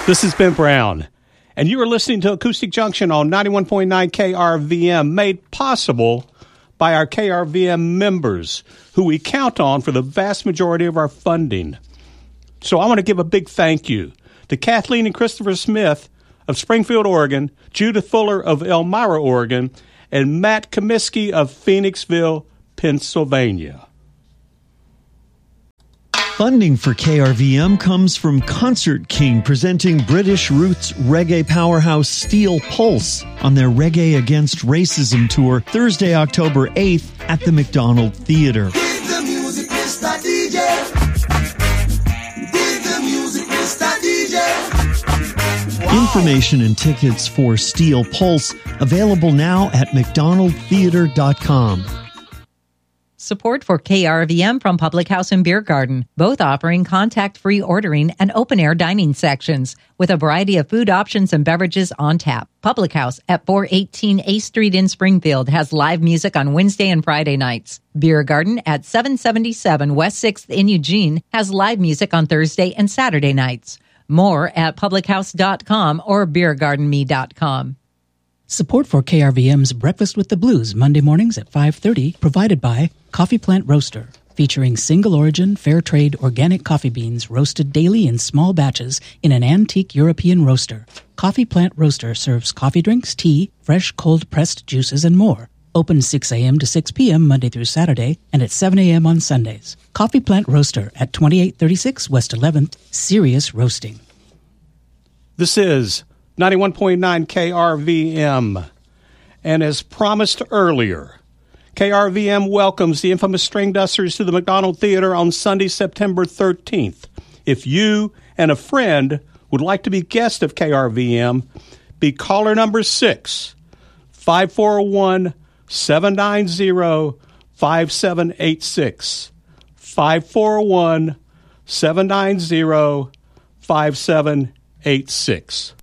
This is Ben Brown, and you are listening to Acoustic Junction on 91.9 KRVM, made possible by our KRVM members, who we count on for the vast majority of our funding. So I want to give a big thank you to Kathleen and Christopher Smith of Springfield, Oregon, Judith Fuller of Elmira, Oregon, and Matt Comiskey of Phoenixville, Pennsylvania. Funding for KRVM comes from Concert King, presenting British roots reggae powerhouse Steel Pulse on their Reggae Against Racism tour, Thursday, October 8th at the McDonald Theater. Dig the music, Mr. DJ. Dig the music, Mr. DJ. Wow. Information and tickets for Steel Pulse available now at mcdonaldtheater.com. Support for KRVM from Public House and Beer Garden, both offering contact-free ordering and open-air dining sections with a variety of food options and beverages on tap. Public House at 418 A Street in Springfield has live music on Wednesday and Friday nights. Beer Garden at 777 West 6th in Eugene has live music on Thursday and Saturday nights. More at publichouse.com or beergardenme.com. Support for KRVM's Breakfast with the Blues, Monday mornings at 5:30, provided by Coffee Plant Roaster, featuring single-origin, fair-trade organic coffee beans roasted daily in small batches in an antique European roaster. Coffee Plant Roaster serves coffee drinks, tea, fresh cold-pressed juices, and more. Open 6 a.m. to 6 p.m. Monday through Saturday and at 7 a.m. on Sundays. Coffee Plant Roaster at 2836 West 11th, Serious Roasting. This is 91.9 KRVM. And as promised earlier, KRVM welcomes the infamous String Dusters to the McDonald Theater on Sunday, September 13th. If you and a friend would like to be guest of KRVM, be caller number 6, 541-790-5786. 541-790-5786.